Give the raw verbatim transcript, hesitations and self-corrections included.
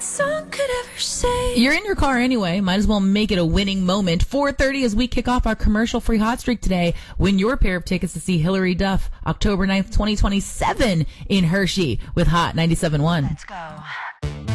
song could ever say. You're in your car anyway. Might as well make it a winning moment. four thirty as we kick off our commercial-free hot streak today. Win your pair of tickets to see Hilary Duff October ninth, twenty twenty-seven in Hershey with Hot ninety-seven point one. Let's go.